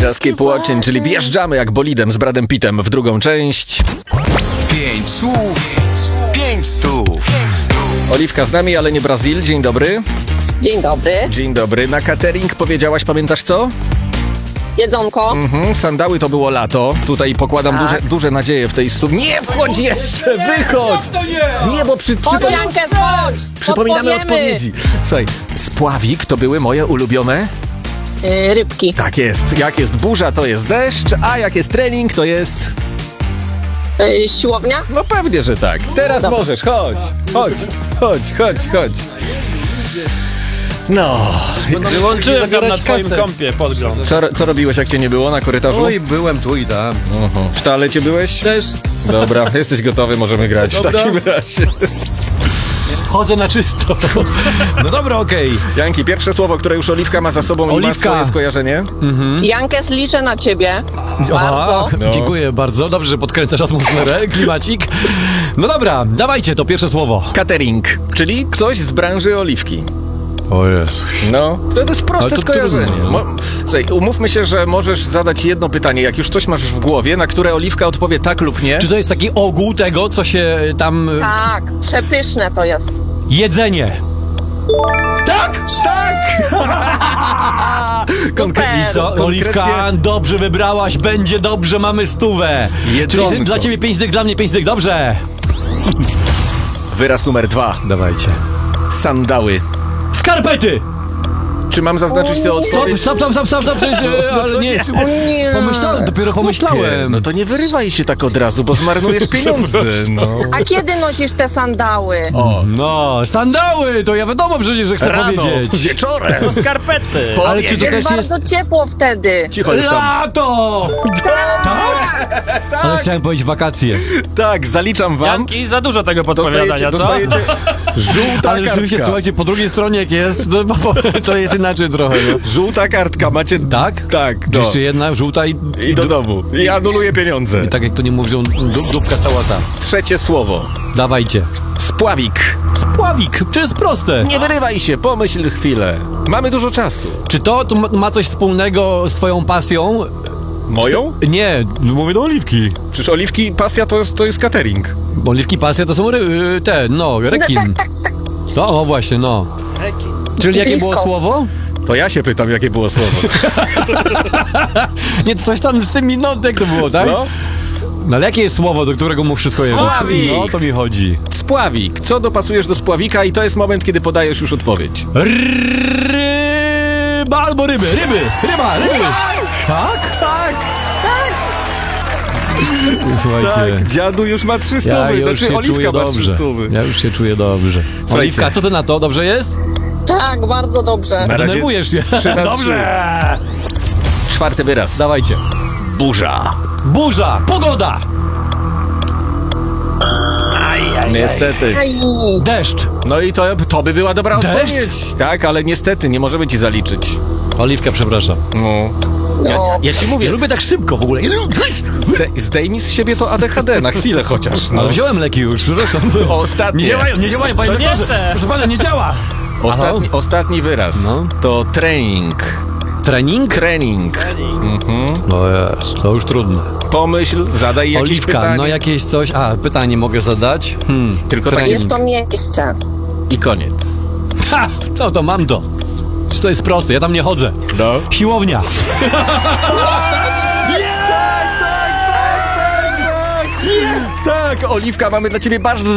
Just Keep Watching, czyli wjeżdżamy jak bolidem z Bradem Pittem w drugą część. 5 słów, 5 stów. Oliwka z nami, ale nie Brazil. Dzień dobry. Dzień dobry. Dzień dobry. Na catering powiedziałaś, pamiętasz co? Jedzonko. Sandały to było lato. Tutaj pokładam duże nadzieje w tej studni. Nie wchodź jeszcze, wychodź! Nie, bo Jankę, wchodź! przypominamy odpowiedzi. Słuchaj, spławik to były moje ulubione... Rybki. Tak jest. Jak jest burza, to jest deszcz, a jak jest trening, to jest... Siłownia? No pewnie, że tak. Teraz Dobra. możesz, chodź. No. Wyłączyłem tam na twoim kompie podgląd. Co robiłeś, jak cię nie było na korytarzu? Oj, byłem tu i tam. W toalecie byłeś? Też. Dobra, jesteś gotowy, możemy grać w takim razie. Chodzę na czysto. No dobra, okej. Janki, pierwsze słowo, które już Oliwka ma za sobą i ma Oliwka. swoje skojarzenie. Jankes, liczę na ciebie. Bardzo. No. Dziękuję bardzo. Dobrze, że podkręcasz atmosferę, klimacik. No dobra, dawajcie to pierwsze słowo. Catering, czyli coś z branży Oliwki. O Jezu. No, to jest proste Ale to skojarzenie. trudno, no. Słuchaj, umówmy się, że możesz zadać jedno pytanie, jak już coś masz w głowie, na które Oliwka odpowie tak lub nie. Czy to jest taki ogół tego, co się tam... Tak, przepyszne to jest. Jedzenie. Tak! I co, Oliwka, dobrze wybrałaś, będzie dobrze, mamy 100. Jedzonko. Czyli dla ciebie 5 dych, dla mnie 5 dych, dobrze. Wyraz numer 2. Dawajcie. Sandały. Skarpety! Czy mam zaznaczyć tę odpowiedź? Stop, przecież, ale nie. nie. Dopiero pomyślałem. No to nie wyrywaj się tak od razu, bo zmarnujesz pieniądze. No. A kiedy nosisz te sandały? O, No, sandały, to ja wiadomo przecież, że chcę rano, powiedzieć. wieczorem. No skarpety. Ale czy to Jest też jest... bardzo ciepło wtedy. Cicho już tam. Lato! Tak? Ale chciałem powiedzieć wakacje. Tak, zaliczam wam. Janki, za dużo tego podpowiadania, co? Dostajecie żółta Ale rzeczywiście, kartka. słuchajcie, po drugiej stronie jak jest, to jest inaczej trochę, no. Żółta kartka, macie... Tak? Tak, Czy jeszcze jedna, żółta I do domu. I anuluję pieniądze. I tak jak to nie mówią, dupka sałata. Trzecie słowo. Dawajcie. Spławik. Spławik, to jest proste. Nie wyrywaj się, pomyśl chwilę. Mamy dużo czasu. Czy to ma coś wspólnego z twoją pasją? Moją? Nie, mówię do Oliwki. Przecież Oliwki pasja to jest catering. Bo Oliwki pasja to są rekin. No, o właśnie, no. Czyli jakie było Blisko. słowo? To ja się pytam, jakie było słowo. Nie, to coś tam z tym minątek to było, tak? No. No ale jakie jest słowo, do którego mu wszystko jest? Spławik. No, to mi chodzi. Spławik. Co dopasujesz do spławika i to jest moment, kiedy podajesz już odpowiedź. Ryba albo ryby. Ryba. Tak? Tak. Słuchajcie. Tak, dziadu już ma 300. Ja już Znaczy się Oliwka czuję ma dobrze. 300. Ja już się czuję dobrze. Słuchajcie. Oliwka, co ty na to? Dobrze jest? Tak, bardzo dobrze. Na razie Denerwujesz się. 3 na 3. Dobrze. Czwarty wyraz. Dawajcie. Burza. Burza, pogoda, Niestety. Aj. deszcz. No i to by była dobra Deszcz? odpowiedź. Tak, ale niestety nie możemy ci zaliczyć. Oliwka, przepraszam. No. No. Ja ci Ja mówię, lubię tak szybko w ogóle. zdejmij z siebie to ADHD na chwilę chociaż. No. Ale wziąłem leki już, przepraszam. Ostatnie. Nie działają, panie To nie doktorze. te. Proszę pana, nie działa. Ostatni wyraz. No. To trening. Trening? Trening. No jest, to już trudne. Pomyśl, zadaj jakieś Oliwka, pytanie. no jakieś coś... A, pytanie mogę zadać? Tylko trening. Jest to miejsce. I koniec. Ha! No to mam to. Przecież to jest proste, ja tam nie chodzę. No. Siłownia. Tak, Oliwka, mamy dla ciebie bardzo